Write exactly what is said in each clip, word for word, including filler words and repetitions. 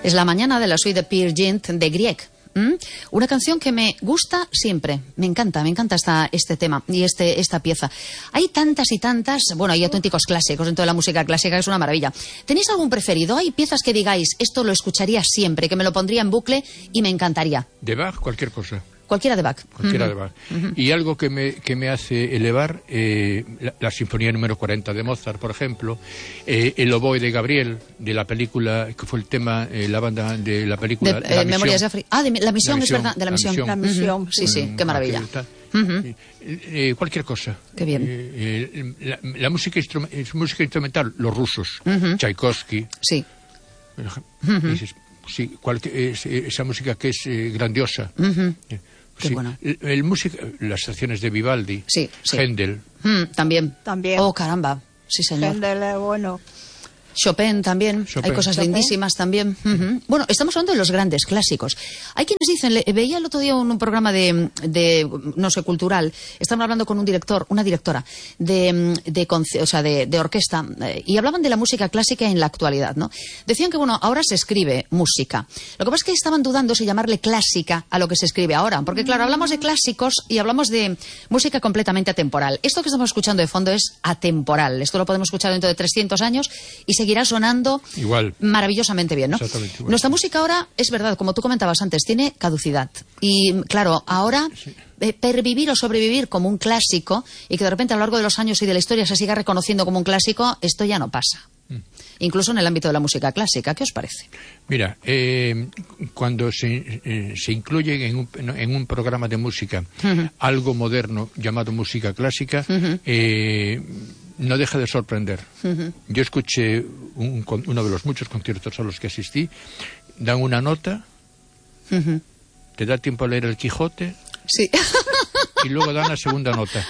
Es la mañana de la suite de Peer Gynt de Grieg. ¿Mm? Una canción que me gusta siempre, me encanta, me encanta esta, este tema y este, esta pieza. Hay tantas y tantas, bueno, hay auténticos clásicos en toda la música clásica, es una maravilla. ¿Tenéis algún preferido? ¿Hay piezas que digáis, esto lo escucharía siempre, que me lo pondría en bucle y me encantaría? De Bach, cualquier cosa. Cualquiera de Bach. Cualquiera uh-huh. de Bach. Uh-huh. Y algo que me, que me hace elevar, eh, la, la Sinfonía número cuarenta de Mozart, por ejemplo, eh, el oboe de Gabriel, de la película, que fue el tema, eh, la banda de la película... De, eh, Memorias de África. Ah, de la misión, la es verdad, de la, la misión. misión. La misión. Uh-huh. Sí, sí, qué maravilla. Uh-huh. eh, eh, cualquier cosa. Qué bien. Eh, eh, la, la música, instrum, música instrumental, los rusos, uh-huh. Tchaikovsky. Sí. Uh-huh. Dices, sí, cualquier, es, esa música que es eh, grandiosa. Uh-huh. Eh, Qué sí, bueno. el, el música, las estaciones de Vivaldi, sí, sí. Händel. Mm, también. También. Oh, caramba. Sí, señor. Händel es bueno. Chopin también, Chopin. hay cosas Chopin. lindísimas también. Uh-huh. Bueno, estamos hablando de los grandes clásicos. Hay quienes dicen, le, veía el otro día un, un programa de, de, no sé, cultural, estaban hablando con un director, una directora de, de, o sea, de, de orquesta, eh, y hablaban de la música clásica en la actualidad, ¿no? Decían que, bueno, ahora se escribe música. Lo que pasa es que estaban dudando si llamarle clásica a lo que se escribe ahora, porque claro, hablamos de clásicos y hablamos de música completamente atemporal. Esto que estamos escuchando de fondo es atemporal. Esto lo podemos escuchar dentro de trescientos años y seguirá sonando igual, maravillosamente bien, ¿no? Exactamente igual. Nuestra música ahora, es verdad, como tú comentabas antes, tiene caducidad. Y claro, ahora sí. eh, pervivir o sobrevivir como un clásico y que de repente a lo largo de los años y de la historia se siga reconociendo como un clásico, esto ya no pasa. Mm. Incluso en el ámbito de la música clásica. ¿Qué os parece? Mira, eh, cuando se, eh, se incluye en un, en un programa de música uh-huh. algo moderno llamado música clásica, uh-huh. eh, no deja de sorprender. Uh-huh. Yo escuché un, uno de los muchos conciertos a los que asistí, dan una nota, uh-huh. te da tiempo a leer el Quijote, sí. y luego dan la segunda nota.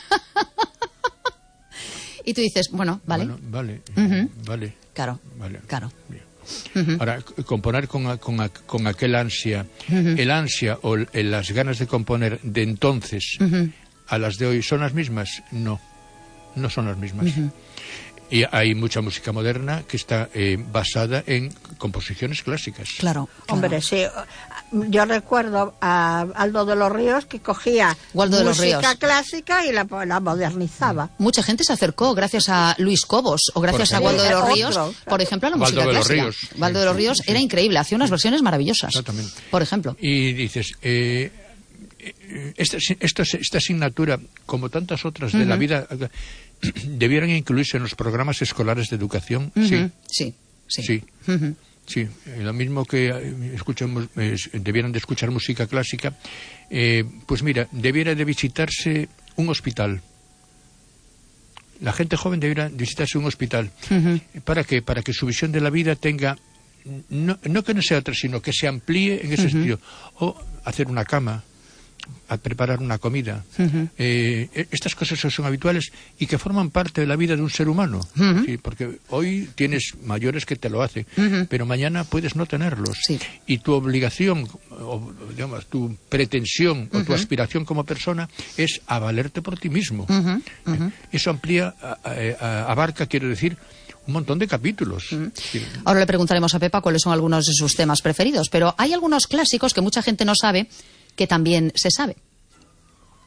Y tú dices, bueno, vale. Bueno, vale, uh-huh. vale. Claro, vale. claro. Uh-huh. Ahora, componer con, con, con aquel ansia, uh-huh. el ansia o el, las ganas de componer de entonces uh-huh. a las de hoy, ¿son las mismas? No, no son las mismas. Uh-huh. Y hay mucha música moderna que está eh, basada en composiciones clásicas. Claro, claro. Hombre, sí. Yo recuerdo a Aldo de los Ríos que cogía Waldo de los música Ríos. clásica y la, la modernizaba. Mucha gente se acercó gracias a Luis Cobos o gracias a Waldo de los Ríos, otro, claro. por ejemplo, a la música Waldo de clásica. Los Ríos. Waldo de los Ríos sí, era sí. increíble, hacía unas versiones maravillosas. Exactamente. Por ejemplo. Y dices, eh, esta, esta, esta asignatura, como tantas otras de uh-huh. la vida, debieran incluirse en los programas escolares de educación. Uh-huh. Sí. Sí. Sí. Sí. Uh-huh. Sí, lo mismo que escuchamos, eh, debieran de escuchar música clásica, eh, pues mira, debiera de visitarse un hospital. La gente joven debiera visitarse un hospital. Uh-huh. ¿Para qué? Para que su visión de la vida tenga, no, no que no sea otra, sino que se amplíe en ese uh-huh. sentido. O hacer una cama, a preparar una comida. Uh-huh. Eh, estas cosas son habituales y que forman parte de la vida de un ser humano. Uh-huh. ¿Sí? Porque hoy tienes mayores que te lo hacen, uh-huh. pero mañana puedes no tenerlos. Sí. Y tu obligación, o digamos, tu pretensión uh-huh. o tu aspiración como persona es a valerte por ti mismo. Uh-huh. Uh-huh. Eso amplía, a, a, abarca, quiero decir, un montón de capítulos. Mm. Sí. Ahora le preguntaremos a Pepa cuáles son algunos de sus temas preferidos, pero hay algunos clásicos que mucha gente no sabe que también se sabe.